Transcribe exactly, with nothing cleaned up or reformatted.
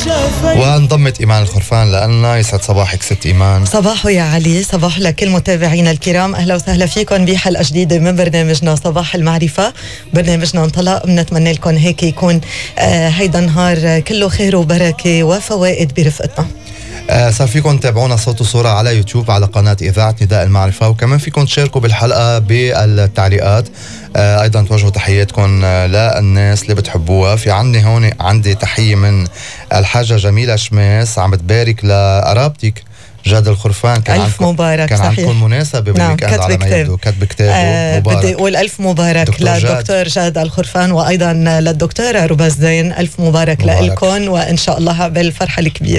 وانضمت إيمان الخرفان لأننا. يسعد صباحك ست إيمان. صباحو يا علي، صباح لكل متابعينا الكرام. أهلا وسهلا فيكم بحلقة جديدة من برنامجنا صباح المعرفة. برنامجنا انطلق، بنتمنى لكم هيك يكون آه هيدا نهار كله خير وبركة وفوائد برفقتنا. آه صار فيكم تتابعونا صوت وصورة على يوتيوب على قناة إذاعة نداء المعرفة، وكمان فيكم تشاركوا بالحلقة بالتعليقات. آه أيضا توجهوا تحياتكم آه للناس اللي بتحبوها. في عندي هون عندي تحية من الحاجة جميلة شماس، عم بتبارك لقرابتك جاد الخرفان. كان ألف عنكم مبارك. كان صحيح. عندكم مناسبة بالويكند. نعم على ما يبدو كتب كتابه آه مبارك. بدي أقول ألف مبارك للدكتور جاد. جاد الخرفان، وأيضا للدكتورة رباز زين. ألف مبارك, مبارك. لكم، وإن شاء الله بالفرحة الكبيرة.